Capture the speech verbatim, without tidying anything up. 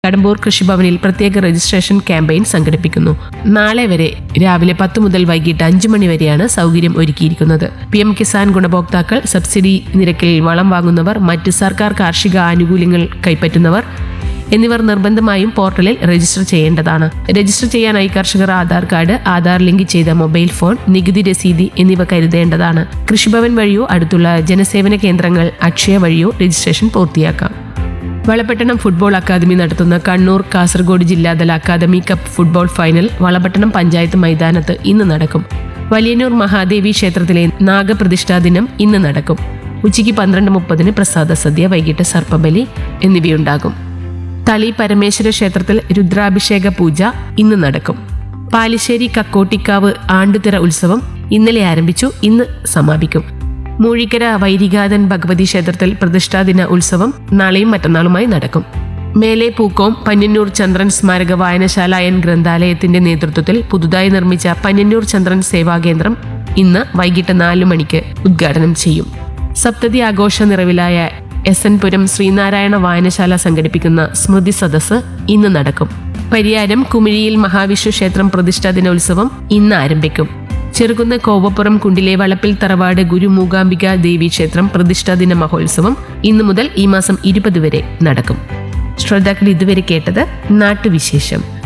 കടമ്പൂർ കൃഷിഭവനിൽ പ്രത്യേക registration campaign സംഘടിപ്പിക്കുന്നു. നാളെ വരെ രാവിലെ പത്ത് മുതൽ വൈകിട്ട് അഞ്ചു മണി വരെയാണ് സൗകര്യം ഒരുക്കിയിരിക്കുന്നത്. പി എം കിസാൻ ഗുണഭോക്താക്കൾ, സബ്സിഡി നിരക്കിൽ വളം വാങ്ങുന്നവർ, മറ്റ് സർക്കാർ കാർഷിക ആനുകൂല്യങ്ങൾ കൈപ്പറ്റുന്നവർ എന്നിവർ നിർബന്ധമായും പോർട്ടലിൽ രജിസ്റ്റർ ചെയ്യേണ്ടതാണ്. രജിസ്റ്റർ ചെയ്യാനായി കർഷകർ ആധാർ കാർഡ്, ആധാർ ലിങ്ക് ചെയ്ത മൊബൈൽ ഫോൺ, നികുതി രസീതി എന്നിവ കരുതേണ്ടതാണ്. കൃഷിഭവൻ വഴിയോ അടുത്തുള്ള ജനസേവന കേന്ദ്രങ്ങൾ അക്ഷയ വഴിയോ രജിസ്ട്രേഷൻ പൂർത്തിയാക്കാം. വളപട്ടണം ഫുട്ബോൾ അക്കാദമി നടത്തുന്ന കണ്ണൂർ കാസർഗോഡ് ജില്ലാതല academy cup football final Valapattanam panchayat മൈതാനത്ത് ഇന്ന് നടക്കും. വലിയന്നൂർ മഹാദേവി ക്ഷേത്രത്തിലെ നാഗപ്രതിഷ്ഠാ ദിനം ഇന്ന് നടക്കും. ഉച്ചയ്ക്ക് പന്ത്രണ്ട് മുപ്പതിന് പ്രസാദ സദ്യ, വൈകിട്ട് സർപ്പബലി എന്നിവയുണ്ടാകും. തളി പരമേശ്വര ക്ഷേത്രത്തിൽ രുദ്രാഭിഷേക പൂജ ഇന്ന് നടക്കും. പാലിശ്ശേരി കക്കോട്ടിക്കാവ് ആണ്ടുതിറ ഉത്സവം ഇന്നലെ ആരംഭിച്ചു, ഇന്ന് സമാപിക്കും. മൂഴിക്കര വൈരികാതൻ ഭഗവതി ക്ഷേത്രത്തിൽ പ്രതിഷ്ഠാദിന ഉത്സവം നാളെയും മറ്റന്നാളുമായി നടക്കും. മേലെ പൂക്കോം പന്ന്യന്നൂർ ചന്ദ്രൻ സ്മാരക വായനശാല എൻ ഗ്രന്ഥാലയത്തിന്റെ നേതൃത്വത്തിൽ പുതുതായി നിർമ്മിച്ച പന്ന്യന്നൂർ ചന്ദ്രൻ സേവാകേന്ദ്രം ഇന്ന് വൈകിട്ട് നാലു മണിക്ക് ഉദ്ഘാടനം ചെയ്യും. സപ്തതി ആഘോഷ നിറവിലായ എസ് എൻ പുരം ശ്രീനാരായണ വായനശാല സംഘടിപ്പിക്കുന്ന സ്മൃതി സദസ്സ് ഇന്ന് നടക്കും. പരിയാരം കുമിഴിയിൽ മഹാവിഷ്ണു ക്ഷേത്രം പ്രതിഷ്ഠാ ദിനോത്സവം ഇന്ന് ആരംഭിക്കും. ചെറുകുന്ന് കോവപ്പുറം കുണ്ടിലെ വളപ്പിൽ തറവാട് ഗുരു മൂകാംബിക ദേവി ക്ഷേത്രം പ്രതിഷ്ഠാ ദിന മഹോത്സവം ഇന്നു മുതൽ ഈ മാസം ഇരുപത് വരെ നടക്കും. ശ്രോതാക്കൾ ഇതുവരെ കേട്ടത് നാട്ടുവിശേഷം.